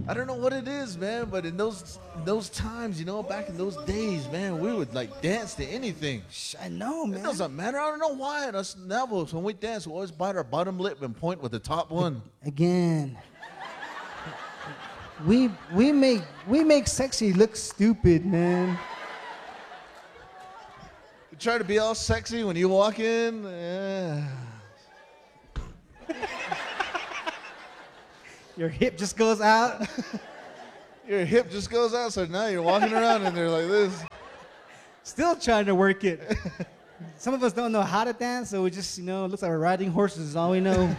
I don't know what it is, man, but in those times, back in those days, man, we would like dance to anything. I know, man. It doesn't matter. I don't know why. Us novels, when we dance, we always bite our bottom lip and point with the top one. Again. We make sexy look stupid, man. You try to be all sexy when you walk in. Yeah. Your hip just goes out. Your hip just goes out, so now you're walking around and they're like this. Still trying to work it. Some of us don't know how to dance, so we just, it looks like we're riding horses is all we know.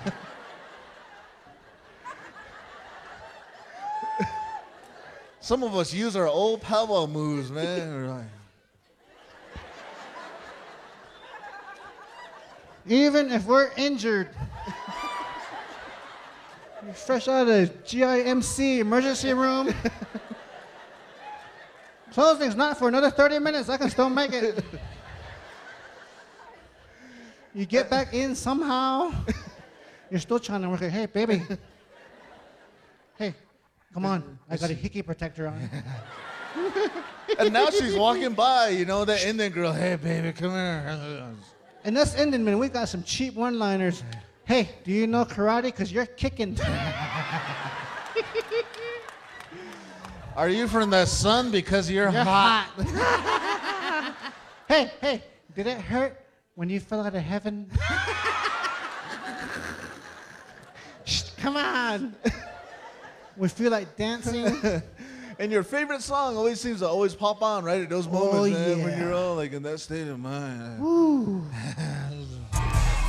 Some of us use our old powwow moves, man. We're like, Even if we're injured. You're fresh out of the GIMC emergency room. Closing's not for another 30 minutes. I can still make it. You get back in somehow. You're still trying to work it. Hey, baby. Hey, come on. I got a hickey protector on. and now she's walking by, that Indian girl. Hey, baby, come here. And us Indian men, we got some cheap one-liners. Hey, do you know karate? Because you're kicking. Are you from the sun? Because you're hot. Hey, did it hurt when you fell out of heaven? Shh, come on. We feel like dancing. And your favorite song always seems to pop on right at those moments, man, when yeah. you're all like in that state of mind. Woo.